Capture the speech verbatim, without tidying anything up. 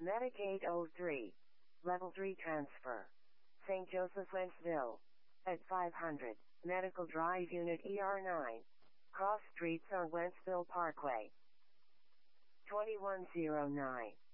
Medicaid oh three. Level three transfer. Saint Joseph Wentzville. At five hundred, Medical Drive Unit E R nine. Cross Streets on Wentzville Parkway. twenty-one oh nine.